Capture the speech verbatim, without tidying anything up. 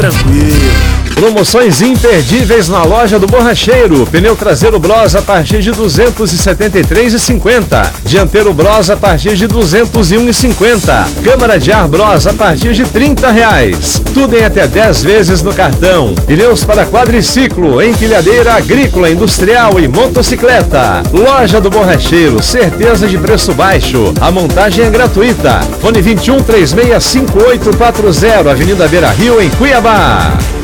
tranquilo. Promoções imperdíveis na loja do Borracheiro. Pneu traseiro Bros a partir de duzentos e setenta e três reais e cinquenta centavos. Dianteiro Bros a partir de duzentos e um reais e cinquenta centavos. Câmara de ar Bros a partir de trinta reais. Tudo em até dez vezes no cartão. Pneus para quadriciclo, empilhadeira agrícola, industrial e motocicleta. Loja do Borracheiro, certeza de preço baixo. A montagem é gratuita. Fone vinte e um, três seis cinco oito quatro zero, Avenida Beira Rio, em Cuiabá.